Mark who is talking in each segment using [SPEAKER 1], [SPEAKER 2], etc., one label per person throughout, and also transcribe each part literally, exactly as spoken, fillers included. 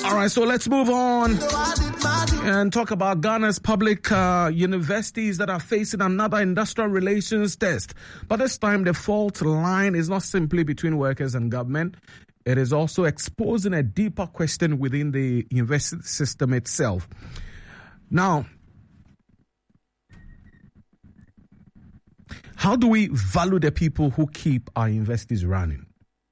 [SPEAKER 1] All right, so let's move on and talk about Ghana's public uh, universities that are facing another industrial relations test. But this time, the fault line is not simply between workers and government. It is also exposing a deeper question within the university system itself. Now, how do we value the people who keep our universities running?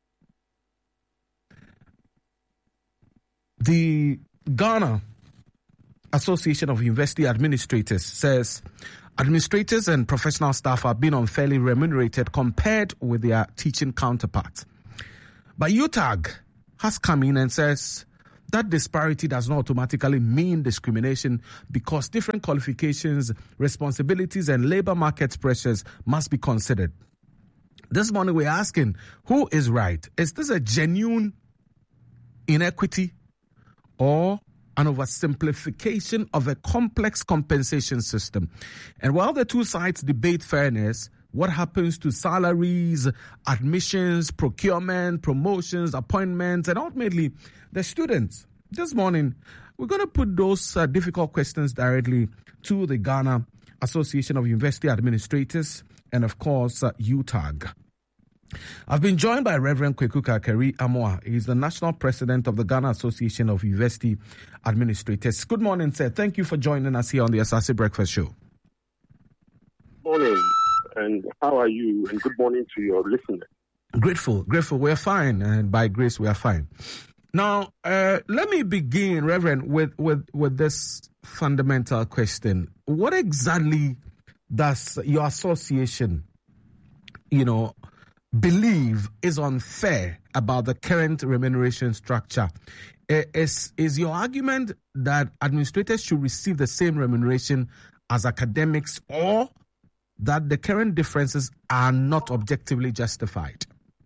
[SPEAKER 1] The Ghana Association of University Administrators says administrators and professional staff are being unfairly remunerated compared with their teaching counterparts. But U T A G has come in and says that disparity does not automatically mean discrimination because different qualifications, responsibilities, and labor market pressures must be considered. This morning we're asking, who is right? Is this a genuine inequity or an oversimplification of a complex compensation system? And while the two sides debate fairness, what happens to salaries, admissions, procurement, promotions, appointments, and ultimately the students? This morning, we're going to put those uh, difficult questions directly to the Ghana Association of University Administrators and, of course, uh, U T A G. I've been joined by Reverend Kweku Kakari Amoah. He's the National President of the Ghana Association of University Administrators. Good morning, sir. Thank you for joining us here on the Asase Breakfast Show.
[SPEAKER 2] Morning, and how are you? And good morning to your listeners.
[SPEAKER 1] Grateful, grateful. We're fine, and by grace, we are fine. Now, uh, let me begin, Reverend, with, with, with this fundamental question. What exactly does your association, you know, believe is unfair about the current remuneration structure? Is, is your argument that administrators should receive the same remuneration as academics, or that the current differences are not objectively justified?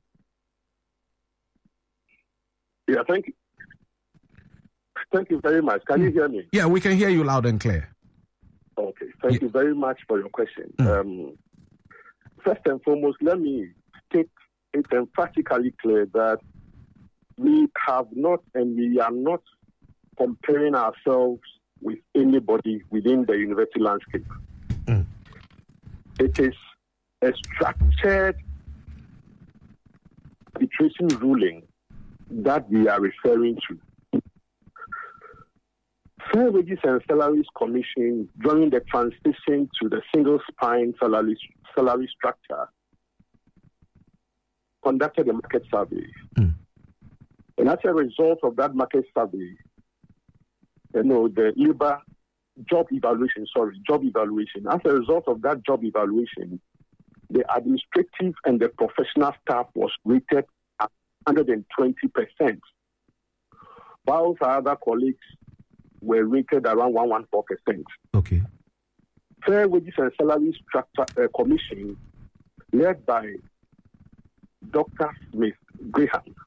[SPEAKER 2] Yeah, thank you. Thank you very much. Can you hear me?
[SPEAKER 1] Yeah, we can hear you loud and clear.
[SPEAKER 2] Okay, thank yeah. you very much for your question. Mm. Um, first and foremost, let me state it emphatically clear that we have not and we are not comparing ourselves with anybody within the university landscape. Mm. It is a structured arbitration ruling that we are referring to. Fair Wages and Salaries Commission, during the transition to the single spine salary, salary structure, conducted a market survey. Mm. And as a result of that market survey, you know, the labor job evaluation, sorry, job evaluation, as a result of that job evaluation, the administrative and the professional staff was rated at one hundred twenty percent, while our other colleagues were rated around one hundred fourteen percent.
[SPEAKER 1] Okay.
[SPEAKER 2] Fair Wages and Salaries Structure uh, Commission, led by Doctor Smith Graham,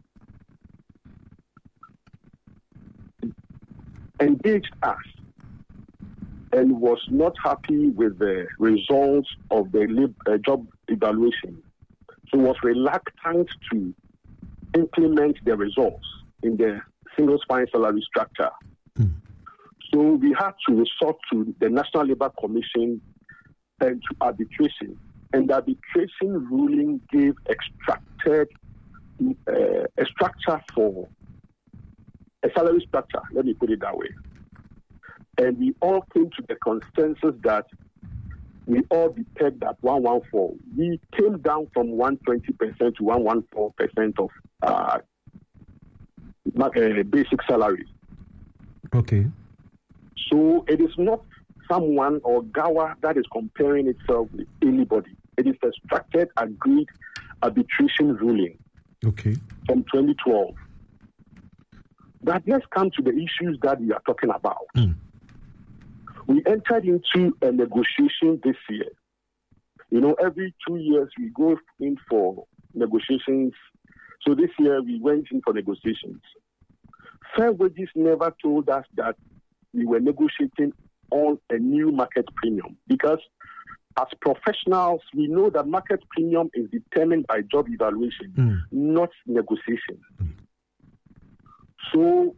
[SPEAKER 2] engaged us and was not happy with the results of the lib, uh, job evaluation. So was reluctant to implement the results in the single spine salary structure. Mm. So we had to resort to the National Labour Commission and to arbitration. And the arbitration ruling gave extracted uh, a structure for a salary structure, let me put it that way. And we all came to the consensus that we all be pegged at one hundred fourteen. We came down from one hundred twenty percent to one hundred fourteen percent of uh, uh, basic salary.
[SPEAKER 1] Okay.
[SPEAKER 2] So it is not someone or Gawa that is comparing itself with anybody. It is a structured, agreed arbitration ruling.
[SPEAKER 1] Okay.
[SPEAKER 2] From twenty twelve. But let's come to the issues that we are talking about. Mm. We entered into a negotiation this year. You know, every two years we go in for negotiations. So this year we went in for negotiations. Fair Wages never told us that we were negotiating on a new market premium, because as professionals, we know that market premium is determined by job evaluation, mm. not negotiation. Mm. So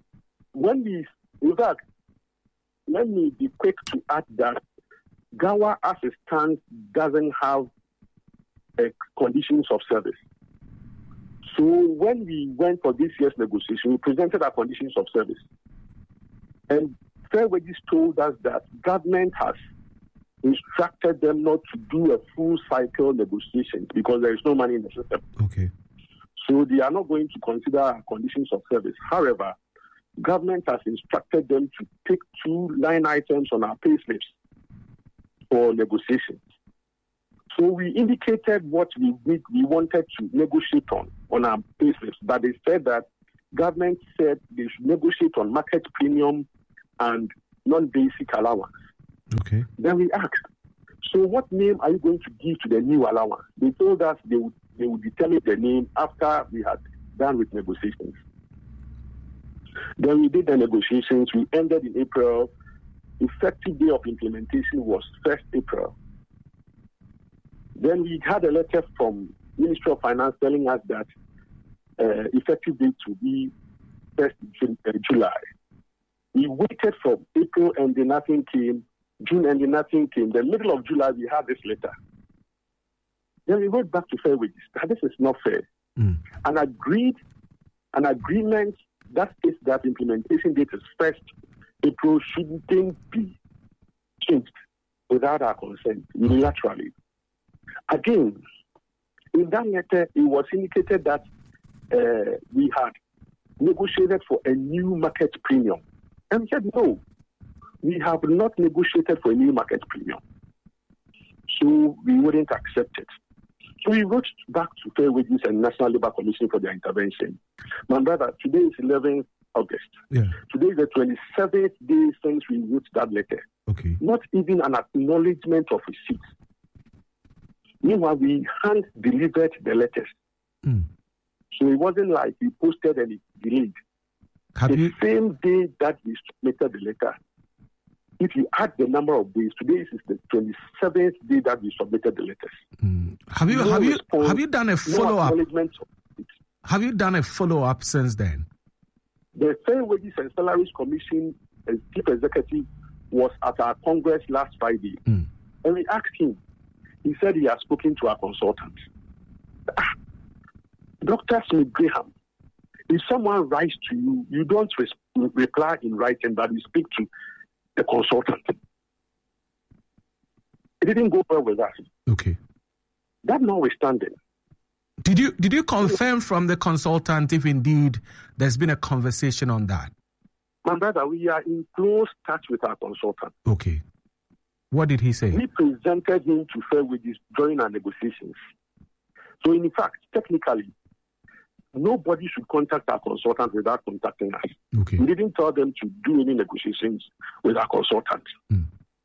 [SPEAKER 2] when we, in fact, let me be quick to add that GAWA, as it stands, doesn't have uh, conditions of service. So when we went for this year's negotiation, we presented our conditions of service. And Fair Wages told us that government has instructed them not to do a full cycle negotiation because there is no money in the system.
[SPEAKER 1] Okay.
[SPEAKER 2] So they are not going to consider our conditions of service. However, government has instructed them to pick two line items on our pay slips for negotiations. So we indicated what we, we, we wanted to negotiate on, on our pay slips, but they said that government said they should negotiate on market premium and non-basic allowance.
[SPEAKER 1] Okay.
[SPEAKER 2] Then we asked, so what name are you going to give to the new allowance? They told us they would, they would determine the name after we had done with negotiations. Then we did the negotiations. We ended in April. Effective day of implementation was first April. Then we had a letter from Ministry of Finance telling us that uh, effective date to be first July. We waited from April and then nothing came. June and then nothing came. The middle of July, we had this letter. Then we went back to Fair Wages. This is not fair.
[SPEAKER 1] Mm.
[SPEAKER 2] And agreed an agreement that is that implementation date is first April shouldn't be changed without our consent unilaterally. Again, in that letter, it was indicated that uh, we had negotiated for a new market premium. And we said, no, we have not negotiated for a new market premium. So we wouldn't accept it. So we wrote back to Fair Wages and National Labour Commission for their intervention. My brother, today is eleventh August.
[SPEAKER 1] Yeah.
[SPEAKER 2] Today is the twenty-seventh day since we wrote that letter.
[SPEAKER 1] Okay.
[SPEAKER 2] Not even an acknowledgement of receipt. Meanwhile, we hand delivered the letters.
[SPEAKER 1] Mm.
[SPEAKER 2] So it wasn't like we posted and it delayed.
[SPEAKER 1] Have
[SPEAKER 2] the
[SPEAKER 1] you...
[SPEAKER 2] same day that we submitted the letter, if you add the number of days, today is the twenty-seventh day that we submitted the letters.
[SPEAKER 1] Mm. Have you
[SPEAKER 2] no
[SPEAKER 1] have
[SPEAKER 2] response,
[SPEAKER 1] you have you done a follow up?
[SPEAKER 2] No
[SPEAKER 1] have you done a follow up since then?
[SPEAKER 2] The Fair Wages and Salaries Commission as chief executive was at our Congress last Friday,
[SPEAKER 1] mm.
[SPEAKER 2] and we asked him. He said he has spoken to our consultant. Ah, Doctor Smith Graham, if someone writes to you, you don't res- reply in writing, but you speak to the consultant. It didn't go well with us.
[SPEAKER 1] Okay.
[SPEAKER 2] That notwithstanding.
[SPEAKER 1] Did you did you confirm from the consultant if indeed there's been a conversation on that?
[SPEAKER 2] My brother, we are in close touch with our consultant.
[SPEAKER 1] Okay. What did he say?
[SPEAKER 2] We presented him to Fair Wages during our negotiations. So in fact, technically, nobody should contact our consultant without contacting us.
[SPEAKER 1] Okay.
[SPEAKER 2] We didn't tell them to do any negotiations with our consultant.
[SPEAKER 1] Mm.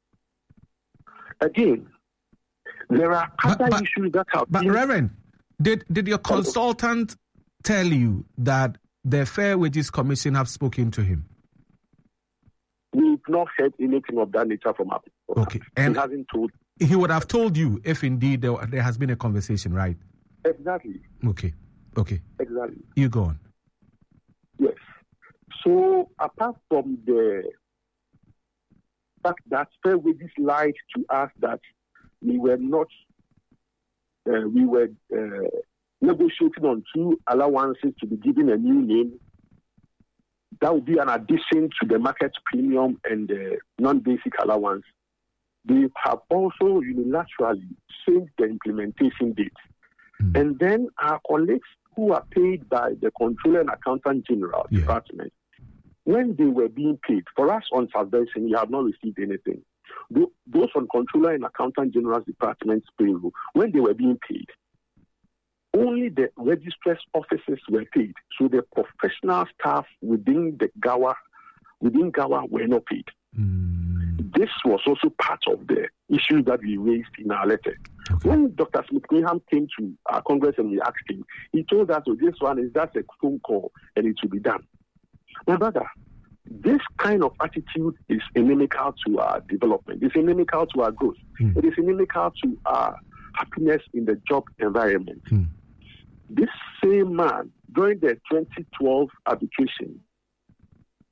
[SPEAKER 2] Again, there are other
[SPEAKER 1] but, but,
[SPEAKER 2] issues that have
[SPEAKER 1] But
[SPEAKER 2] been...
[SPEAKER 1] Reverend, did, did your consultant tell you that the Fair Wages Commission have spoken to him?
[SPEAKER 2] We've not heard anything of that nature from our consultant.
[SPEAKER 1] Okay. And
[SPEAKER 2] he hasn't told...
[SPEAKER 1] He would have told you if indeed there, there has been a conversation, right?
[SPEAKER 2] Exactly.
[SPEAKER 1] Okay. Okay.
[SPEAKER 2] Exactly.
[SPEAKER 1] You go on.
[SPEAKER 2] Yes. So apart from the fact that Fair Wages lied to us that we were not, uh, we were uh, negotiating on two allowances to be given a new name, that would be an addition to the market premium and the non-basic allowance. They have also unilaterally changed the implementation date. Mm. And then our colleagues who are paid by the Controller and Accountant General yeah. Department, when they were being paid, for us on subvention, we have not received anything. Those on Controller and Accountant General's Department's payroll, when they were being paid, only the registrar's offices were paid. So the professional staff within the GAWA, within GAWA were not paid.
[SPEAKER 1] Mm.
[SPEAKER 2] This was also part of the issue that we raised in our letter.
[SPEAKER 1] Okay.
[SPEAKER 2] When Doctor Smith Graham came to our Congress and we asked him, he told us, oh, this one is just a phone call and it will be done. My brother, this kind of attitude is inimical to our development. It's inimical to our growth. Mm. It is inimical to our happiness in the job environment.
[SPEAKER 1] Mm.
[SPEAKER 2] This same man, during the twenty twelve arbitration,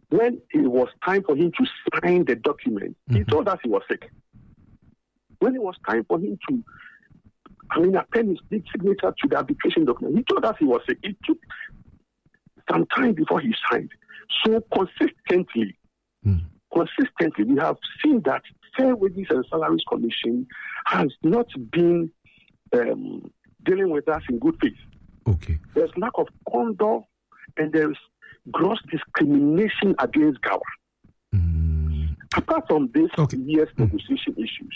[SPEAKER 2] when it was time for him to sign the document, mm-hmm. he told us he was sick. When it was time for him to, I mean, append his big signature to the arbitration document, he told us he was sick. It took some time before he signed. So consistently, mm. consistently, we have seen that Fair Wages and Salaries Commission has not been um, dealing with us in good faith.
[SPEAKER 1] Okay.
[SPEAKER 2] There's lack of conduct and there's gross discrimination against Gawa. Mm. Apart from this okay. year's mm. negotiation issues,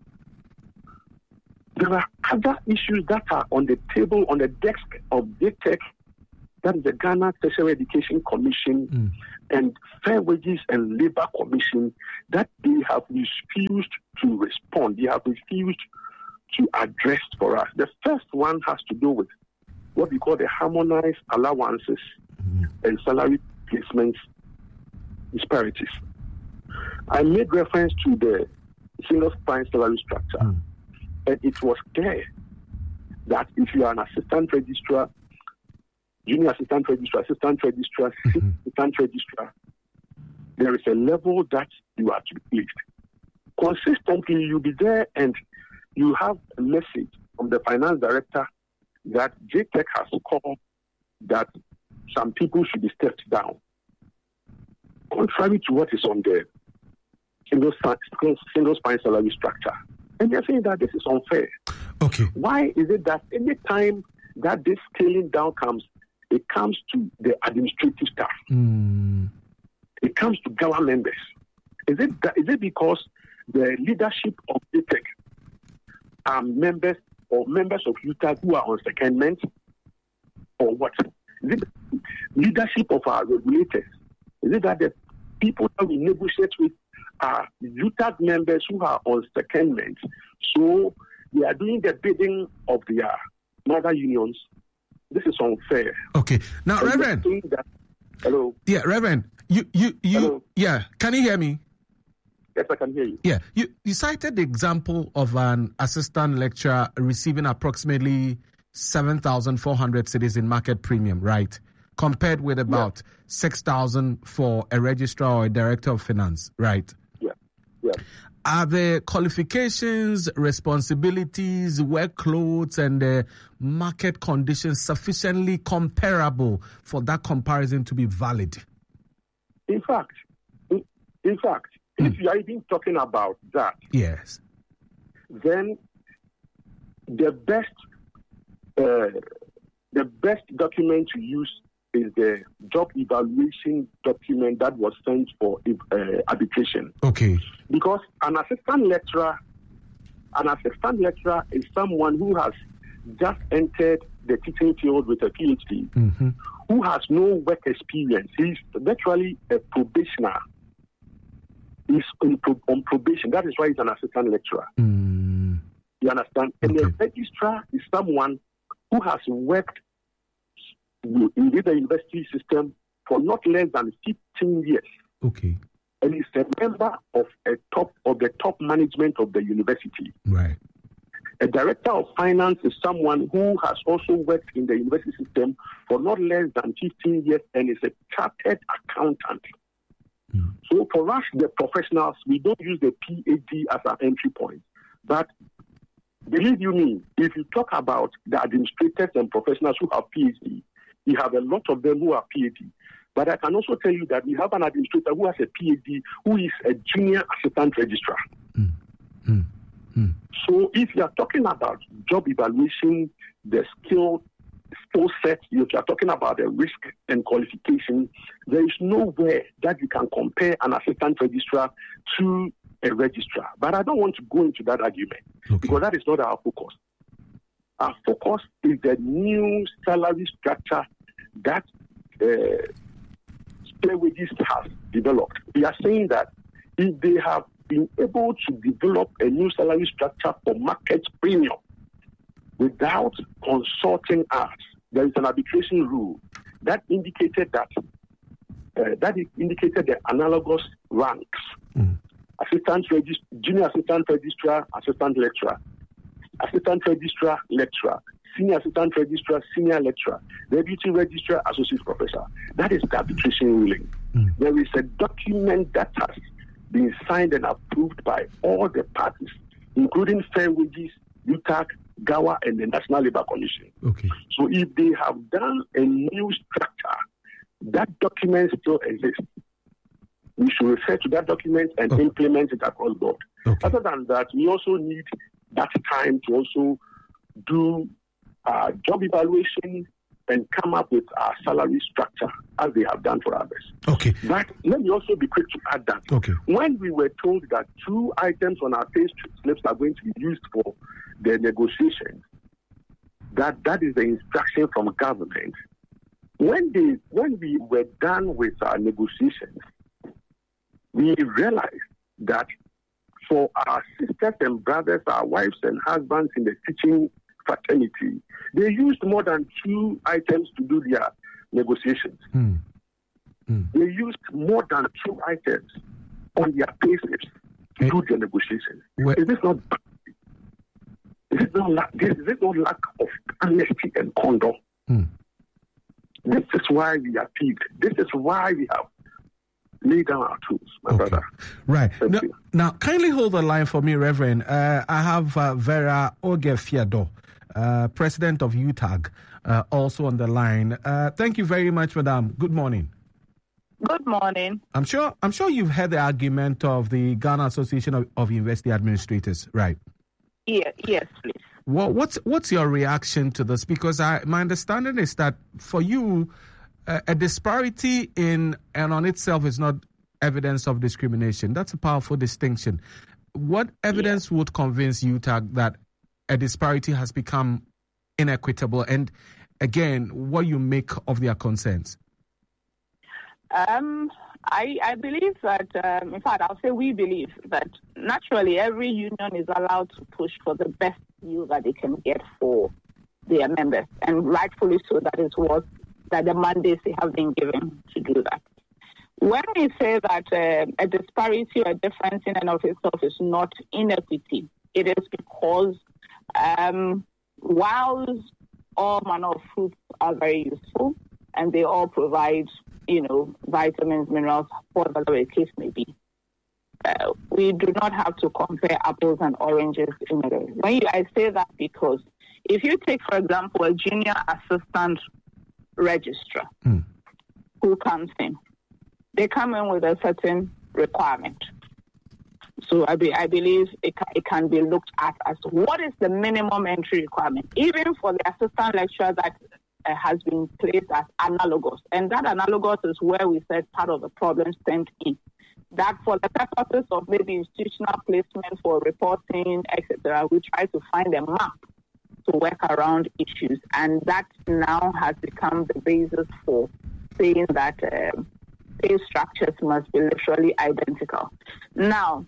[SPEAKER 2] there are other issues that are on the table, on the desk of G T E C, that is the Ghana Tertiary Education Commission mm. and Fair Wages and Labour Commission, that they have refused to respond. They have refused to address for us. The first one has to do with what we call the harmonized allowances mm. and salary placements disparities. I made reference to the single spine salary structure, mm. and it was clear that if you are an assistant registrar, junior assistant registrar, assistant registrar, mm-hmm. assistant registrar, there is a level that you are to be placed. Consistently, you'll be there and you have a message from the finance director that J T E C has called that some people should be stepped down. Contrary to what is on the single, single spine salary structure. And they're saying that this is unfair.
[SPEAKER 1] Okay.
[SPEAKER 2] Why is it that any time that this scaling down comes, it comes to the administrative staff? Mm. It comes to Gawa members. Is it that, is it because the leadership of J T E C are members or members of U T A G who are on secondment, or what? Is it leadership of our regulators? Is it that the people that we negotiate with are U T A G members who are on secondment, so they are doing the bidding of their mother unions? This is unfair.
[SPEAKER 1] Okay. Now, and Reverend.
[SPEAKER 2] That, hello.
[SPEAKER 1] Yeah, Reverend. You, you, you.
[SPEAKER 2] Hello?
[SPEAKER 1] Yeah. Can you hear me?
[SPEAKER 2] Yes, I can hear you.
[SPEAKER 1] Yeah. You, you cited the example of an assistant lecturer receiving approximately seven thousand four hundred cedis in market premium, right? Compared with about yeah. six thousand for a registrar or a director of finance, right?
[SPEAKER 2] Yeah. Yeah.
[SPEAKER 1] Are the qualifications, responsibilities, workloads, and the market conditions sufficiently comparable for that comparison to be valid?
[SPEAKER 2] In fact, in, in fact, mm. if you are even talking about that,
[SPEAKER 1] yes,
[SPEAKER 2] then the best, uh, the best document to use is the job evaluation document that was sent for uh, arbitration.
[SPEAKER 1] Okay.
[SPEAKER 2] Because an assistant lecturer, an assistant lecturer is someone who has just entered the teaching field with a PhD, mm-hmm. who has no work experience. He's literally a probationer. He's on, pro- on probation. That is why he's an assistant lecturer. Mm. You understand? Okay. And the registrar is someone who has worked in the university system for not less than fifteen years.
[SPEAKER 1] Okay.
[SPEAKER 2] And he's a member of a top of the top management of the university.
[SPEAKER 1] Right.
[SPEAKER 2] A director of finance is someone who has also worked in the university system for not less than fifteen years and is a chartered accountant. Mm. So for us, the professionals, we don't use the PhD as our entry point. But believe you me, if you talk about the administrators and professionals who have PhD, we have a lot of them who are PhD. But I can also tell you that we have an administrator who has a PhD who is a junior assistant registrar. Mm. Mm. Mm. So if you are talking about job evaluation, the skill, skill set, if you are talking about the risk and qualification, there is nowhere that you can compare an assistant registrar to a registrar. But I don't want to go into that argument okay. because that is not our focus. Our focus is the new salary structure that uh, Fair Wages has developed. We are saying that if they have been able to develop a new salary structure for market premium without consulting us, there is an arbitration rule that indicated that uh, that indicated the analogous ranks: mm. assistant regist- junior assistant registrar, assistant lecturer, assistant registrar, lecturer, senior assistant registrar, senior lecturer, deputy registrar, associate professor. That is the arbitration ruling. Mm. There is a document that has been signed and approved by all the parties, including Fair Wages, U T A C, GAWA, and the National Labour Commission.
[SPEAKER 1] Okay.
[SPEAKER 2] So if they have done a new structure, that document still exists. We should refer to that document and okay. implement it across the board. Okay. Other than that, we also need that time to also do uh, job evaluation and come up with our salary structure as they have done for others.
[SPEAKER 1] Okay.
[SPEAKER 2] But let me also be quick to add that
[SPEAKER 1] okay.
[SPEAKER 2] when we were told that two items on our pay slips are going to be used for the negotiations, that that is the instruction from government. When they when we were done with our negotiations, we realized that for our sisters and brothers, our wives and husbands in the teaching fraternity, they used more than two items to do their negotiations. Mm. Mm. They used more than two items on their pay slips to hey. do their negotiations. Well, is this not is this not lack, is this not lack of honesty and conduct? Mm. This is why we appealed. This is why we have lay down our tools, my okay. brother.
[SPEAKER 1] Right. Now, now, kindly hold the line for me, Reverend. Uh, I have uh, Vera Ogefiado, uh, President of U T A G, uh, also on the line. Uh, thank you very much, Madam. Good morning.
[SPEAKER 3] Good morning.
[SPEAKER 1] I'm sure I'm sure you've heard the argument of the Ghana Association of, of University Administrators, right?
[SPEAKER 3] Yeah, yes, please.
[SPEAKER 1] Well, what's what's your reaction to this? Because I, my understanding is that for you, uh, a disparity in and on itself is not evidence of discrimination. That's a powerful distinction. What evidence yeah. would convince U T A G that a disparity has become inequitable? And again, what you make of their concerns?
[SPEAKER 3] Um, I, I believe that, um, in fact, I'll say we believe that naturally every union is allowed to push for the best deal that they can get for their members, and rightfully so. That is what that the mandates they have been given to do that. When we say that uh, a disparity or a difference in and of itself is not inequity, it is because um, whilst all manner of fruits are very useful and they all provide, you know, vitamins, minerals, whatever the case may be, uh, we do not have to compare apples and oranges in a way. When you, I say that because if you take, for example, a junior assistant registrar mm. who comes in, they come in with a certain requirement. So I, be, I believe it, ca- it can be looked at as what is the minimum entry requirement, even for the assistant lecturer that uh, has been placed as analogous. And that analogous is where we said part of the problem stemmed in. That for the purposes of maybe institutional placement for reporting, et cetera, we try to find a map to work around issues. And that now has become the basis for saying that uh, pay structures must be literally identical. Now,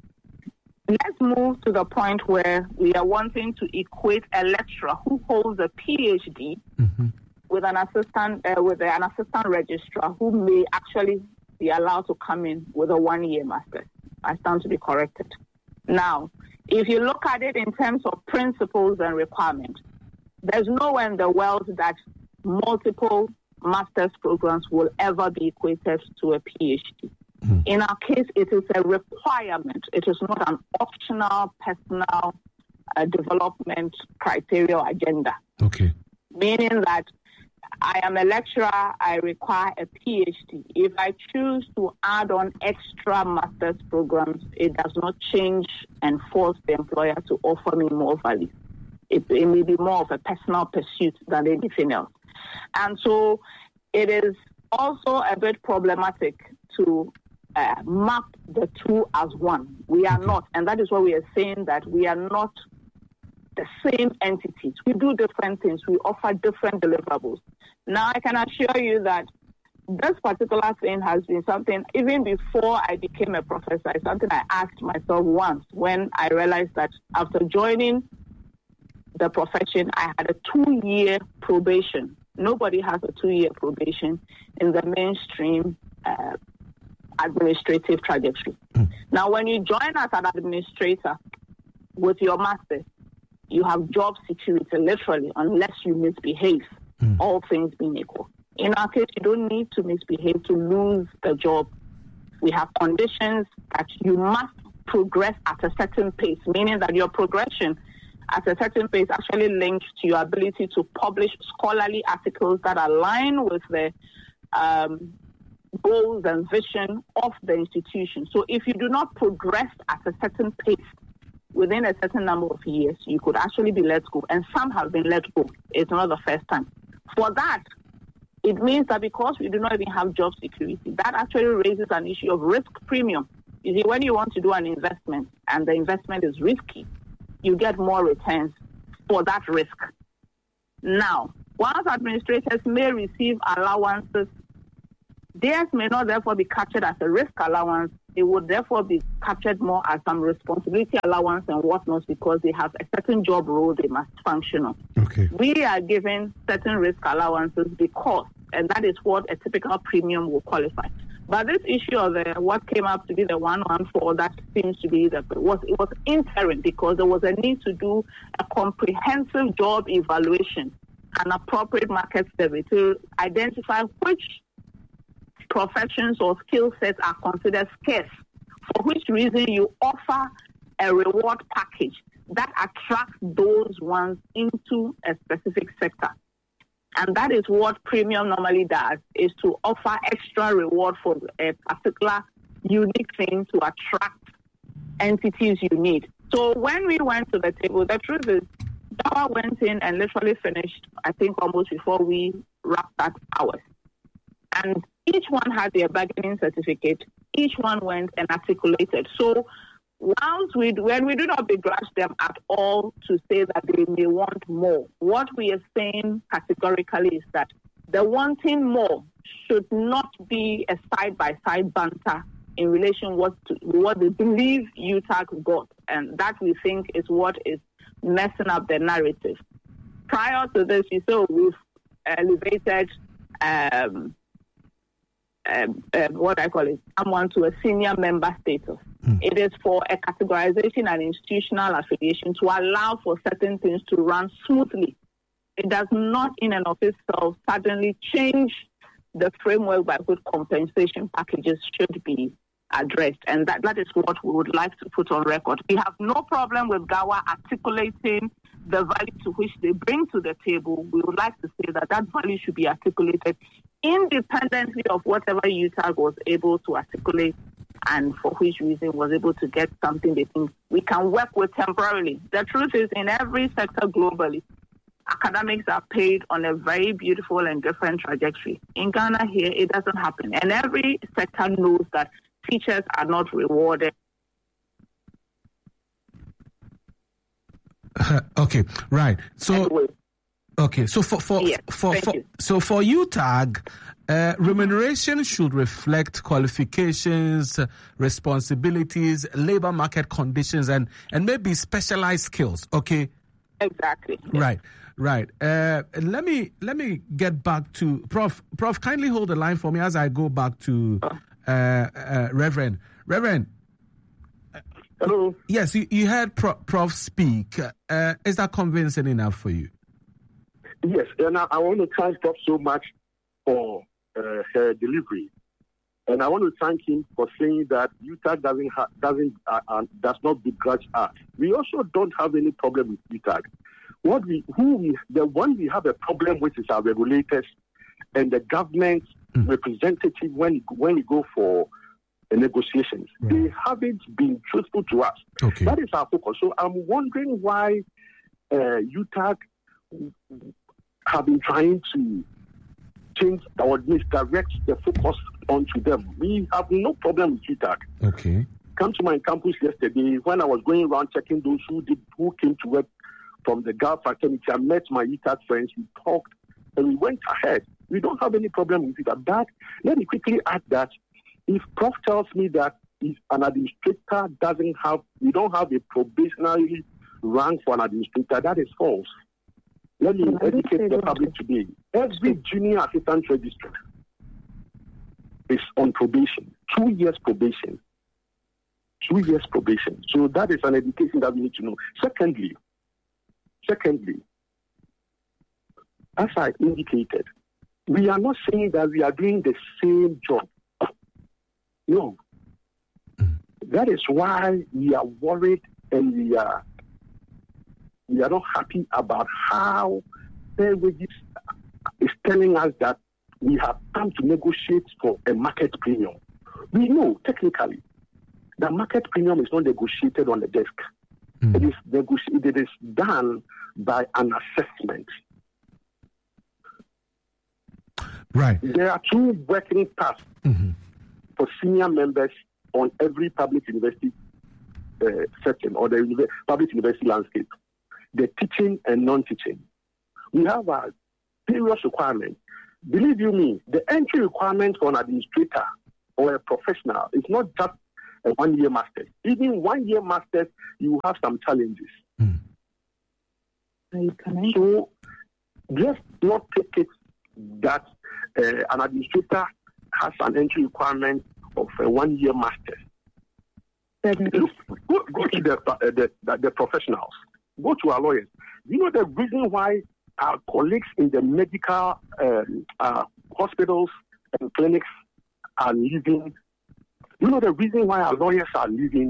[SPEAKER 3] let's move to the point where we are wanting to equate a lecturer who holds a P H D mm-hmm. with an assistant uh, with an assistant registrar who may actually be allowed to come in with a one-year master's. I stand to be corrected. Now, if you look at it in terms of principles and requirements, there's nowhere in the world that multiple master's programs will ever be equated to a P H D. Mm. In our case, it is a requirement. It is not an optional personal uh, development criteria or agenda.
[SPEAKER 1] Okay.
[SPEAKER 3] Meaning that I am a lecturer, I require a P H D. If I choose to add on extra master's programs, it does not change and force the employer to offer me more value. It, it may be more of a personal pursuit than anything else. And so it is also a bit problematic to uh, map the two as one. We are not, and that is why we are saying that we are not the same entities. We do different things. We offer different deliverables. Now, I can assure you that this particular thing has been something, even before I became a professor, it's something I asked myself once when I realized that after joining the profession, I had a two-year probation. Nobody has a two-year probation in the mainstream uh, administrative trajectory. Mm. Now, when you join as an administrator with your master's, you have job security, literally, unless you misbehave, mm. all things being equal. In our case, you don't need to misbehave to lose the job. We have conditions that you must progress at a certain pace, meaning that your progression at a certain pace actually links to your ability to publish scholarly articles that align with the um, goals and vision of the institution. So if you do not progress at a certain pace within a certain number of years, you could actually be let go. And some have been let go. It's not the first time. For that, it means that because we do not even have job security, that actually raises an issue of risk premium. You see, when you want to do an investment and the investment is risky, you get more returns for that risk. Now, whilst administrators may receive allowances, theirs may not therefore be captured as a risk allowance. It would therefore be captured more as some responsibility allowance and whatnot because they have a certain job role they must function on.
[SPEAKER 1] Okay.
[SPEAKER 3] We are given certain risk allowances because, and that is what a typical premium will qualify. But this issue of the, what came up to be the one one four, that seems to be the was it was interim because there was a need to do a comprehensive job evaluation and appropriate market survey to identify which professions or skill sets are considered scarce, for which reason you offer a reward package that attracts those ones into a specific sector. And that is what premium normally does, is to offer extra reward for a particular unique thing to attract entities you need. So when we went to the table, the truth is, Dawa went in and literally finished, I think, almost before we wrapped that hours. And each one had their bargaining certificate. Each one went and articulated. So whilst we, when we do not begrudge them at all to say that they may want more, what we are saying categorically is that the wanting more should not be a side-by-side banter in relation what to, what they believe U T A G got. And that we think is what is messing up the narrative. Prior to this, you saw we've elevated um, Um, um, what I call it, someone to a senior member status. Mm. It is for a categorization and institutional affiliation to allow for certain things to run smoothly. It does not in and of itself suddenly change the framework by which compensation packages should be addressed. And that, that is what we would like to put on record. We have no problem with GAWA articulating the value to which they bring to the table. We would like to say that that value should be articulated independently of whatever U T A G was able to articulate and for which reason was able to get something they think we can work with temporarily. The truth is, in every sector globally, academics are paid on a very beautiful and different trajectory. In Ghana here, it doesn't happen. And every sector knows that teachers are not rewarded.
[SPEAKER 1] Uh, okay, right. So...
[SPEAKER 3] Anyway.
[SPEAKER 1] Okay, so for for
[SPEAKER 3] yes,
[SPEAKER 1] for, for
[SPEAKER 3] you.
[SPEAKER 1] so for U T A G, uh, remuneration should reflect qualifications, uh, responsibilities, labor market conditions, and and maybe specialized skills. Okay.
[SPEAKER 3] Exactly. Yes.
[SPEAKER 1] Right, right. Uh, let me let me get back to Prof. Prof. Kindly hold the line for me as I go back to uh, uh, Reverend. Reverend.
[SPEAKER 2] Hello.
[SPEAKER 1] Yes, you, you heard Prof, Prof speak. Uh, is that convincing enough for you?
[SPEAKER 2] Yes, and I, I want to thank Prof so much for uh, her delivery, and I want to thank him for saying that U T A G doesn't ha- doesn't uh, uh, does not begrudge us. We also don't have any problem with U T A G. What we who we the one we have a problem with is our regulators and the government mm. representative when when we go for uh, negotiations. Mm. They haven't been truthful to us.
[SPEAKER 1] Okay.
[SPEAKER 2] That is our focus. So I'm wondering why uh, U T A G have been trying to change or misdirect the focus onto them. We have no problem with U T A G.
[SPEAKER 1] Okay.
[SPEAKER 2] Come to my campus yesterday when I was going around checking those who did who came to work from the Gulf fraternity. I met my U T A G friends. We talked and we went ahead. We don't have any problem with it. But let me quickly add that if Prof tells me that if an administrator doesn't have, we don't have a probationary rank for an administrator, that is false. Let me educate the public today. Every junior assistant registrar is on probation, two years probation. Two years probation. So that is an education that we need to know. Secondly, Secondly, as I indicated, we are not saying that we are doing the same job. No. That is why we are worried and we are we are not happy about how Fair Wages is telling us that we have come to negotiate for a market premium. We know technically the market premium is not negotiated on the desk. Mm. It is negotiated. It is done by an assessment.
[SPEAKER 1] Right.
[SPEAKER 2] There are two working paths mm-hmm. for senior members on every public university uh, setting or the uni- public university landscape. The teaching and non-teaching. We have a serious requirement. Believe you me, the entry requirement for an administrator or a professional is not just a one-year master's. Even one-year master's, you have some challenges. Mm. So just not take it that uh, an administrator has an entry requirement of a one-year master's. Look, go, go to the, uh, the, the, the professionals. Go to our lawyers. You know the reason why our colleagues in the medical um, uh, hospitals and clinics are leaving? You know the reason why our lawyers are leaving?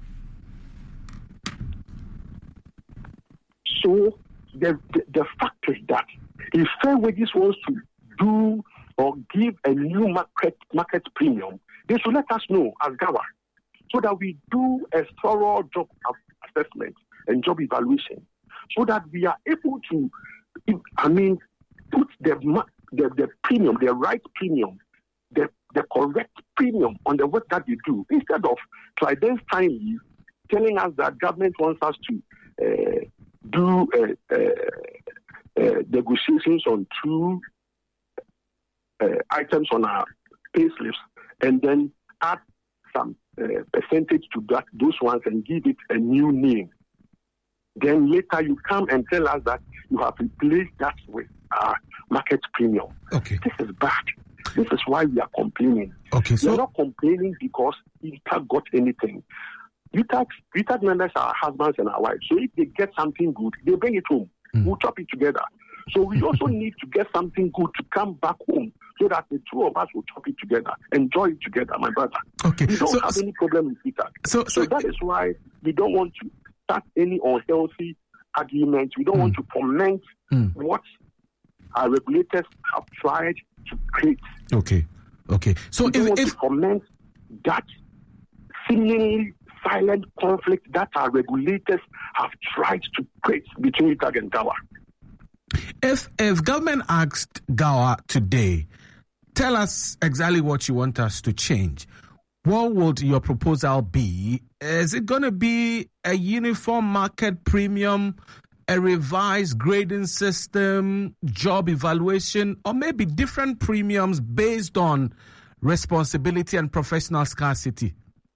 [SPEAKER 2] So the, the, the fact is that if Fair Wages wants to do or give a new market market premium, they should let us know as GAWA so that we do a thorough job assessment and job evaluation so that we are able to, I mean, put the the, the premium, the right premium, the, the correct premium on the work that we do, instead of clandestinely telling us that government wants us to uh, do uh, uh, uh, negotiations on two uh, items on our pay slips and then add some uh, percentage to that those ones and give it a new name. Then later you come and tell us that you have replaced that with our market premium.
[SPEAKER 1] Okay.
[SPEAKER 2] This is bad. This is why we are complaining.
[SPEAKER 1] Okay, so
[SPEAKER 2] we are not complaining because we haven't got anything. U T A C, U T A C members are our husbands and our wives. So if they get something good, they bring it home. Mm. We'll chop it together. So we also need to get something good to come back home so that the two of us will chop it together, enjoy it together, my brother.
[SPEAKER 1] Okay.
[SPEAKER 2] We don't
[SPEAKER 1] so,
[SPEAKER 2] have any problem with U T A C.
[SPEAKER 1] So, so,
[SPEAKER 2] so that is why we don't want to start any unhealthy arguments. We don't mm. want to foment mm. what our regulators have tried to create.
[SPEAKER 1] Okay. Okay. So
[SPEAKER 2] we don't
[SPEAKER 1] if,
[SPEAKER 2] want
[SPEAKER 1] if
[SPEAKER 2] to foment that seemingly silent conflict that our regulators have tried to create between U T A C and GAWA.
[SPEAKER 1] If if government asked GAWA today, tell us exactly what you want us to change, what would your proposal be? Is it going to be a uniform market premium, a revised grading system, job evaluation, or maybe different premiums based on responsibility and professional scarcity?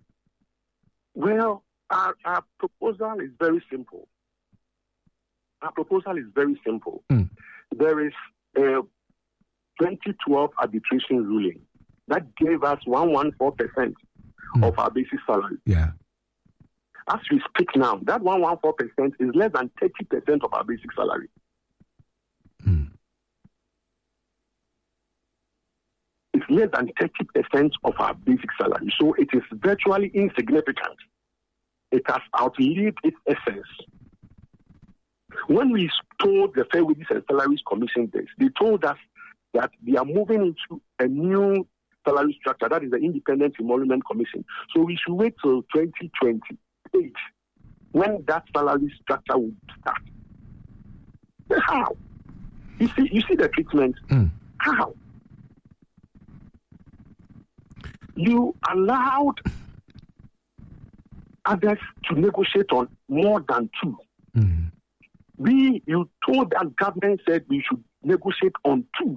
[SPEAKER 2] Well, our, our proposal is very simple. Our proposal is very simple. Mm. There is a twenty twelve arbitration ruling that gave us one hundred fourteen percent mm. of our basic salary.
[SPEAKER 1] Yeah.
[SPEAKER 2] As we speak now, that one hundred fourteen percent is less than thirty percent of our basic salary. Mm. It's less than thirty percent of our basic salary. So it is virtually insignificant. It has outlived its essence. When we told the Fair Wages and Salaries Commission this, they told us that they are moving into a new salary structure, that is the Independent Emolument Commission. So we should wait till twenty twenty-eight when that salary structure will start. How? You see, you see the treatment. Mm. How? You allowed others to negotiate on more than two. Mm. We, you told that government said we should negotiate on two.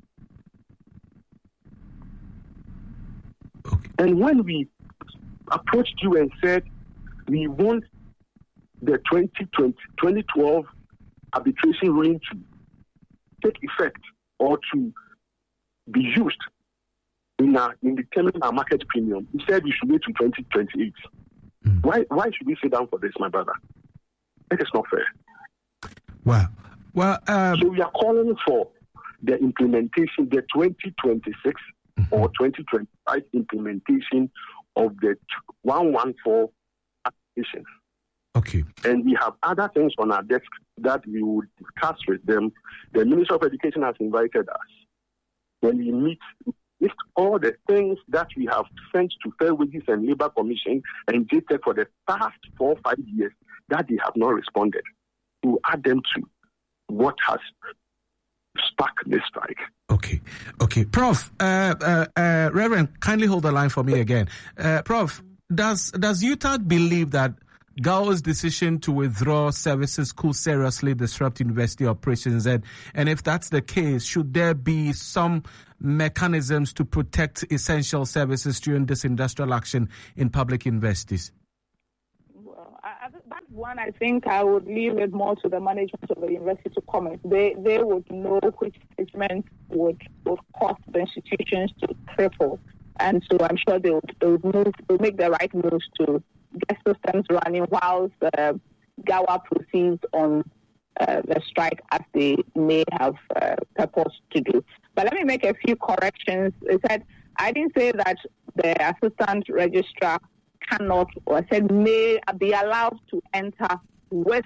[SPEAKER 1] Okay.
[SPEAKER 2] And when we approached you and said we want the twenty twenty, twenty twelve arbitration ruling to take effect or to be used in, our, in determining our market premium, we said we should wait to twenty twenty-eight. Mm. Why, why should we sit down for this, my brother? It is not fair.
[SPEAKER 1] Wow. Well, um,
[SPEAKER 2] so we are calling for the implementation, the twenty twenty-six mm-hmm. or twenty twenty-five implementation of the one one four application.
[SPEAKER 1] Okay.
[SPEAKER 2] And we have other things on our desk that we will discuss with them. The Minister of Education has invited us. When we meet, list all the things that we have sent to Fair Wages and Labour Commission and J T E C for the past four or five years that they have not responded, to add them to what has sparked this strike.
[SPEAKER 1] Okay, okay. Prof, uh, uh, uh, Reverend, kindly hold the line for me again. Uh, Prof, does, does U T A C believe that G A O's decision to withdraw services could seriously disrupt university operations? And, and if that's the case, should there be some mechanisms to protect essential services during this industrial action in public universities?
[SPEAKER 3] Well, I, that one, I think I would leave it more to the management of the university to comment. They they would know which management would, would cause the institutions to cripple. And so I'm sure they would, they would move, they'll make the right moves to get systems running whilst uh, G A O proceeds on uh, the strike as they may have uh, purposed to do. But let me make a few corrections. It said, I didn't say that the assistant registrar cannot, or I said may be allowed to enter with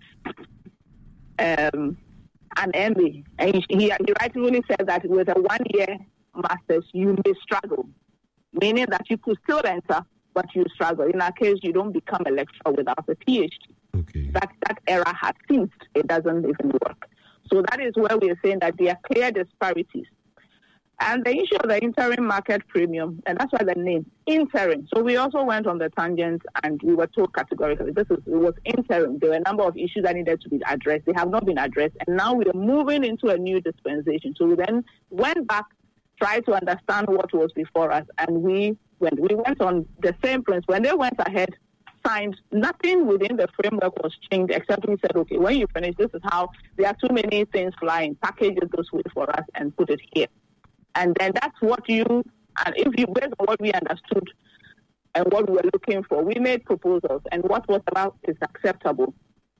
[SPEAKER 3] um, an M A. And he, he, he rightly said that with a one-year master's, you may struggle, meaning that you could still enter, but you struggle. In our case, you don't become a lecturer without a P H D.
[SPEAKER 1] Okay.
[SPEAKER 3] That that era has ceased. It doesn't even work. So that is where we are saying that there are clear disparities. And the issue of the interim market premium, and that's why the name, interim. So we also went on the tangent and we were told categorically, this is, it was interim. There were a number of issues that needed to be addressed. They have not been addressed. And now we are moving into a new dispensation. So we then went back, tried to understand what was before us, and we went. We went on the same principle. When they went ahead, signed, nothing within the framework was changed except we said, okay, when you finish, this is how, there are too many things flying, package it this way for us and put it here. And then that's what you, and if you, based on what we understood and what we were looking for, we made proposals, and what was about is acceptable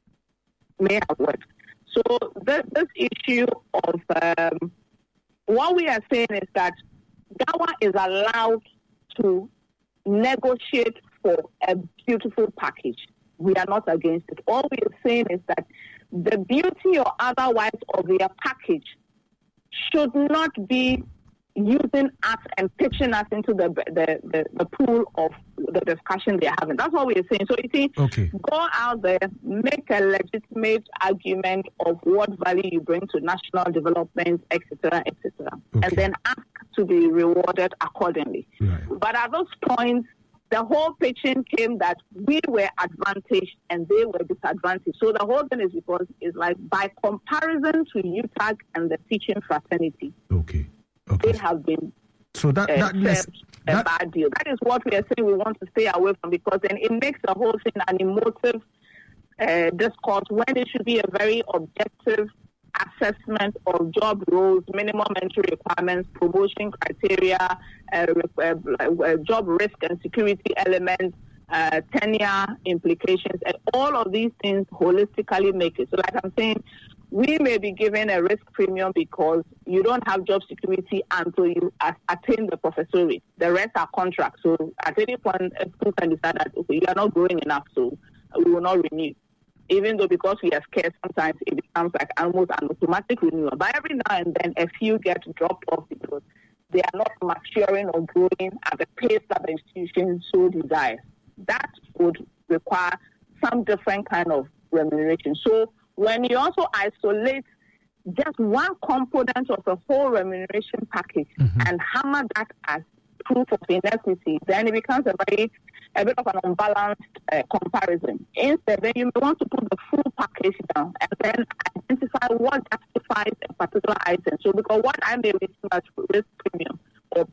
[SPEAKER 3] may have worked. So this, this issue of, um, what we are saying is that G A O is allowed to negotiate for a beautiful package. We are not against it. All we are saying is that the beauty or otherwise of their package should not be using us and pitching us into the the, the, the pool of the discussion they're having. That's what we're saying. So you see,
[SPEAKER 1] okay.
[SPEAKER 3] Go out there, make a legitimate argument of what value you bring to national development, et cetera, et cetera,
[SPEAKER 1] okay.
[SPEAKER 3] and then ask to be rewarded accordingly.
[SPEAKER 1] Right.
[SPEAKER 3] But at those points, the whole pitching came that we were advantaged and they were disadvantaged. So the whole thing is because it's like by comparison to U T A C and the teaching fraternity,
[SPEAKER 1] okay, okay,
[SPEAKER 3] they have been
[SPEAKER 1] so that, that,
[SPEAKER 3] uh,
[SPEAKER 1] yes,
[SPEAKER 3] a
[SPEAKER 1] that
[SPEAKER 3] bad deal. That is what we are saying we want to stay away from, because then it makes the whole thing an emotive uh, discourse when it should be a very objective assessment of job roles, minimum entry requirements, promotion criteria, uh, uh, uh, job risk and security elements, uh, tenure implications, and all of these things holistically make it. So like I'm saying, we may be given a risk premium because you don't have job security until you attain the professorate. The rest are contracts. So at any point, a school can decide that, okay, you are not growing enough, so we will not renew. Even though because we are scared, sometimes it becomes like almost an automatic renewal. But every now and then, a few get dropped off because they are not maturing or growing at the pace that the institution so desires. That would require some different kind of remuneration. So when you also isolate just one component of the whole remuneration package mm-hmm. and hammer that as proof of inequity, then it becomes a very a bit of an unbalanced uh, comparison. Instead, then you may want to put the full package down and then identify what justifies a particular item. So because what I may receive as risk premium or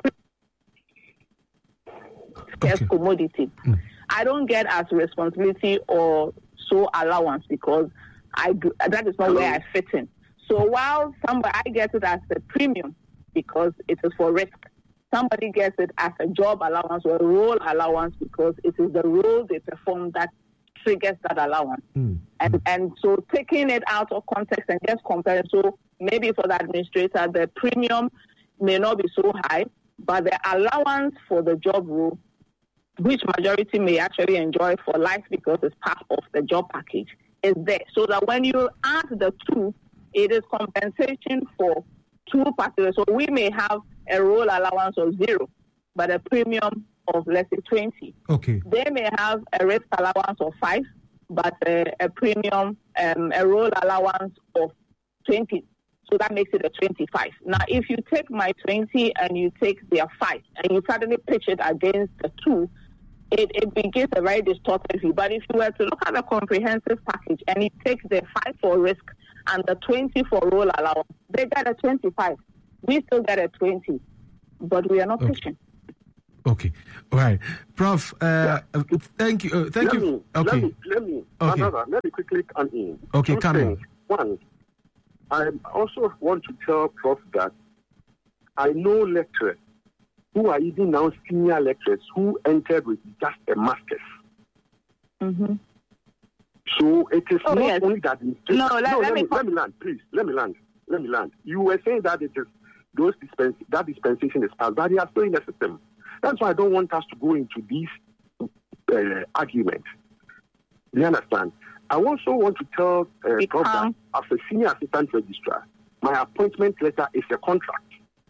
[SPEAKER 3] scarce okay. commodity, mm. I don't get as responsibility or so allowance because I do, that is not where I fit in. So while somebody I get it as a premium because it is for risk, somebody gets it as a job allowance or a role allowance because it is the role they perform that triggers that allowance.
[SPEAKER 1] Mm.
[SPEAKER 3] And and so taking it out of context and just comparing, so maybe for the administrator, the premium may not be so high, but the allowance for the job role, which majority may actually enjoy for life because it's part of the job package, is there. So that when you add the two, it is compensation for two particular. So we may have a role allowance of zero, but a premium of, let's say, twenty.
[SPEAKER 1] Okay.
[SPEAKER 3] They may have a risk allowance of five, but a, a premium, um, a role allowance of twenty. So that makes it a twenty-five. Now, if you take my twenty and you take their five, and you suddenly pitch it against the two, it, it begins a very distorted view. But if you were to look at the comprehensive package and you take the five for risk and the twenty for role allowance, they get a twenty-five. We still get a twenty, but we are not
[SPEAKER 1] okay.
[SPEAKER 3] pitching.
[SPEAKER 1] Okay, all right, Prof. Uh, yeah. Thank you. Uh, thank
[SPEAKER 2] let
[SPEAKER 1] you.
[SPEAKER 2] Me,
[SPEAKER 1] okay.
[SPEAKER 2] Let me. Let me.
[SPEAKER 1] Okay.
[SPEAKER 2] Another, let me quickly come in.
[SPEAKER 1] Okay,
[SPEAKER 2] Two
[SPEAKER 1] come
[SPEAKER 2] things.
[SPEAKER 1] in.
[SPEAKER 2] One, I also want to tell Prof that I know lecturers who are even now senior lecturers who entered with just a master's.
[SPEAKER 3] Mm-hmm.
[SPEAKER 2] So it is
[SPEAKER 3] oh,
[SPEAKER 2] not
[SPEAKER 3] yes.
[SPEAKER 2] only that.
[SPEAKER 3] No, let,
[SPEAKER 2] no,
[SPEAKER 3] let,
[SPEAKER 2] let
[SPEAKER 3] me,
[SPEAKER 2] me let me land, please. Let me land. Let me land. You were saying that it is those dispens- that dispensation is passed, but they are still in the system. That's why I don't want us to go into these uh, arguments. Do you understand? I also want to tell uh, Prof that as a senior assistant registrar, my appointment letter is a contract.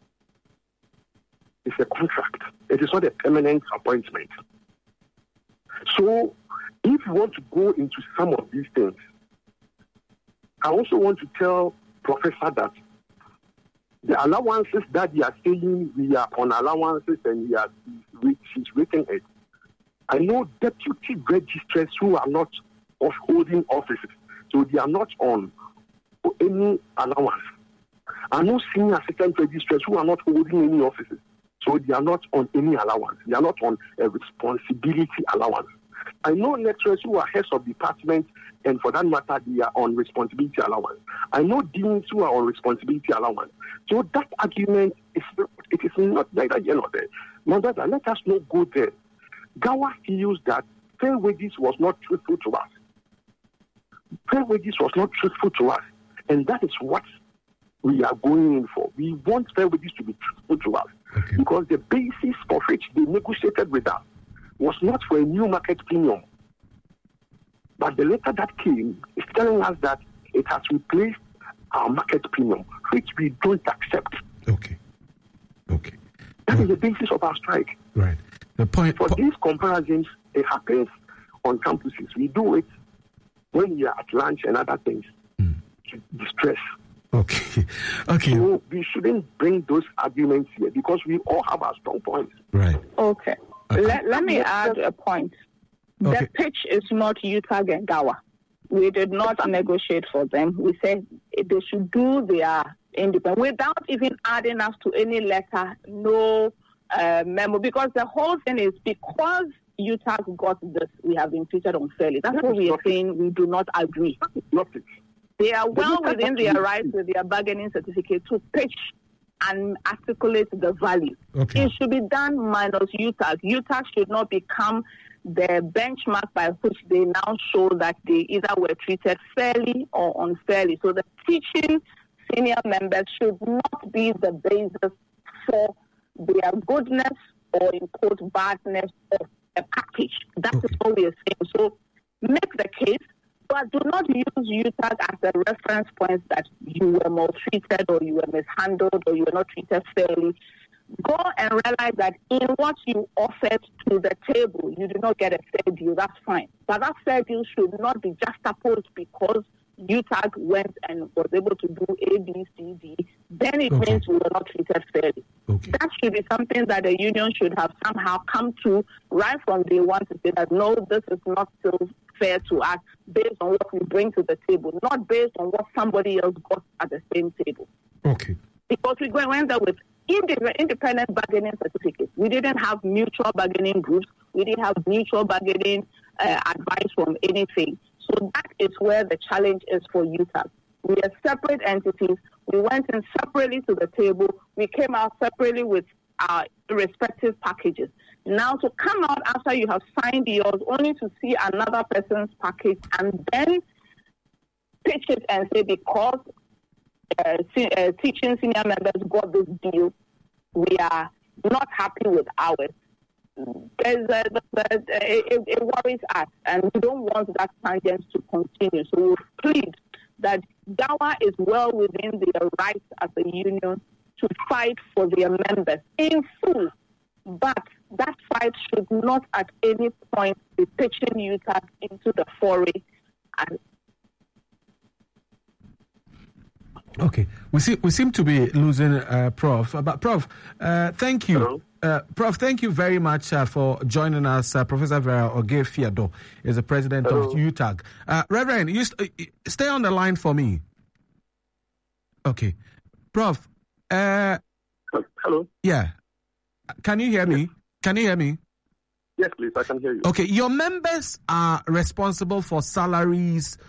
[SPEAKER 2] It's a contract. It is not a permanent appointment. So, if you want to go into some of these things, I also want to tell Professor that the allowances that they are saying we are on allowances and we are she's written it. I know deputy registrars who are not of holding offices, so they are not on any allowance. I know senior assistant registrars who are not holding any offices, so they are not on any allowance. They are not on a responsibility allowance. I know lecturers who are heads of departments, and for that matter, they are on responsibility allowance. I know deans who are on responsibility allowance. So that argument is it is not neither here nor there. Now, that, let us not go there. Gawa feels that fair wages was not truthful to us. Fair wages was not truthful to us, and that is what we are going in for. We want fair wages to be truthful to us, okay. Because the basis for which they negotiated with us was not for a new market premium. But the letter that came is telling us that it has replaced our market premium, which we don't accept.
[SPEAKER 1] Okay. Okay.
[SPEAKER 2] That
[SPEAKER 1] well,
[SPEAKER 2] is the basis of our strike.
[SPEAKER 1] Right. The point
[SPEAKER 2] for
[SPEAKER 1] po-
[SPEAKER 2] these comparisons, it happens on campuses. We do it when we are at lunch and other things mm. to distress.
[SPEAKER 1] Okay. Okay.
[SPEAKER 2] So we shouldn't bring those arguments here because we all have our strong points.
[SPEAKER 1] Right.
[SPEAKER 3] Okay.
[SPEAKER 1] okay.
[SPEAKER 3] Let, let me add a point.
[SPEAKER 1] Okay.
[SPEAKER 3] The pitch is not U T A G and Gawa. We did not negotiate for them. We said they should do their independent without even adding us to any letter, no uh, memo, because the whole thing is because U T A G got this, we have been treated unfairly. That's what we are saying. We do not agree. They are well within their rights with their bargaining certificate to pitch and articulate the value.
[SPEAKER 1] Okay.
[SPEAKER 3] It should be done minus U T A G. U T A G should not become the benchmark by which they now show that they either were treated fairly or unfairly. So the teaching senior members should not be the basis for their goodness or, in quote, badness of a package. That okay. is what we are saying. So make the case, but do not use U T A G as a reference point that you were maltreated or you were mishandled or you were not treated fairly. Go and realize that in what you offered to the table, you did not get a fair deal. That's fine. But that fair deal should not be juxtaposed because U T A G went and was able to do A, B, C, D. Then it okay. means we were not treated fairly.
[SPEAKER 1] Okay.
[SPEAKER 3] That should be something that the union should have somehow come to right from day one to say that, no, this is not so fair to us based on what we bring to the table, not based on what somebody else got at the same table.
[SPEAKER 1] Okay.
[SPEAKER 3] Because we went there with independent bargaining certificates. We didn't have mutual bargaining groups. We didn't have mutual bargaining uh, advice from anything. So that is where the challenge is for U T A G. We are separate entities. We went in separately to the table. We came out separately with our respective packages. Now to come out after you have signed yours, only to see another person's package and then pitch it and say because uh, se- uh, teaching senior members got this deal, we are not happy with ours. There's a, there's a, it, it worries us, and we don't want that tangent to continue. So we plead that GAWA is well within their rights as a union to fight for their members in full. But that fight should not at any point be pitching U T A G into the foray. And
[SPEAKER 1] okay, we see we seem to be losing uh, Prof. But Prof, uh, thank you.
[SPEAKER 2] Hello?
[SPEAKER 1] Uh, Prof, thank you very much uh, for joining us. Uh, Professor Vera Oge-Fiado is the president
[SPEAKER 2] Hello.
[SPEAKER 1] of U T A G. Uh, Reverend, you st- stay on the line for me. Okay. Prof, uh,
[SPEAKER 2] Hello?
[SPEAKER 1] yeah. Can you hear me? Can you hear me?
[SPEAKER 2] Yes, please, I can hear you.
[SPEAKER 1] Okay, your members are responsible for salaries